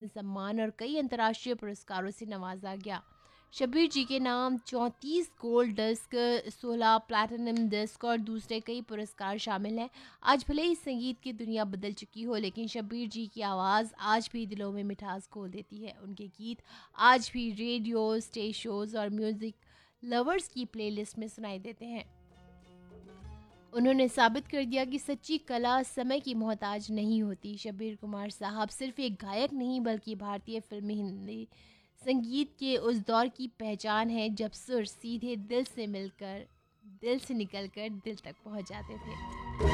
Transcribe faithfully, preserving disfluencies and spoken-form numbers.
सम्मान और कई अंतर्राष्ट्रीय पुरस्कारों से नवाजा गया। शब्बीर जी के नाम चौंतीस गोल्ड डिस्क, सोलह प्लैटिनम डिस्क और दूसरे कई पुरस्कार शामिल हैं। आज भले ही संगीत की दुनिया बदल चुकी हो, लेकिन शब्बीर जी की आवाज़ आज भी दिलों में मिठास घोल देती है। उनके गीत आज भी रेडियो, स्टेज शोज़ और म्यूज़िक लवर्स की प्लेलिस्ट में सुनाई देते हैं। उन्होंने साबित कर दिया कि सच्ची कला समय की मोहताज नहीं होती। शब्बीर कुमार साहब सिर्फ एक गायक नहीं, बल्कि भारतीय फिल्मी हिंदी संगीत के उस दौर की पहचान है जब सुर सीधे दिल से मिलकर, दिल से निकलकर दिल तक पहुंच जाते थे।